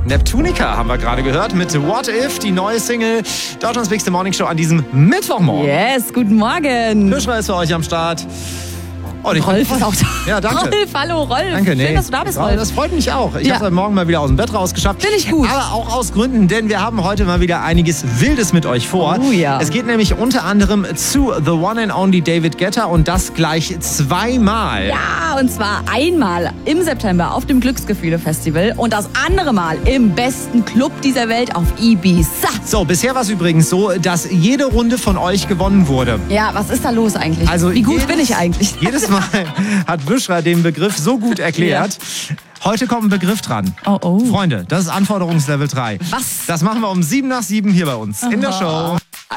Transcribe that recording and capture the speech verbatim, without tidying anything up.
Neptunica haben wir gerade gehört mit What If, die neue Single Deutschlands Bigste Morning Show an diesem Mittwochmorgen. Yes, guten Morgen. Buschra ist für euch am Start. Oh, Rolf ist auch da. Ja, danke. Rolf, hallo Rolf. Danke, nee. Schön, dass du da bist, Rolf. Das freut mich auch. Ich Ja. habe heute Morgen mal wieder aus dem Bett rausgeschafft. Finde ich gut. Aber auch aus Gründen, denn wir haben heute mal wieder einiges Wildes mit euch vor. Oh ja. Es geht nämlich unter anderem zu The One and Only David Guetta und das gleich zweimal. Ja, und zwar einmal im September auf dem Glücksgefühle-Festival und das andere Mal im besten Club dieser Welt auf Ibiza. So, bisher war es übrigens so, dass jede Runde von euch gewonnen wurde. Ja, was ist da los eigentlich? Also Wie gut jedes, bin ich eigentlich? Jedes Mal hat Buschra den Begriff so gut erklärt. Heute kommt ein Begriff dran. Oh, oh. Freunde, das ist Anforderungslevel drei. Was? Das machen wir um sieben nach sieben hier bei uns in der Aha. Show.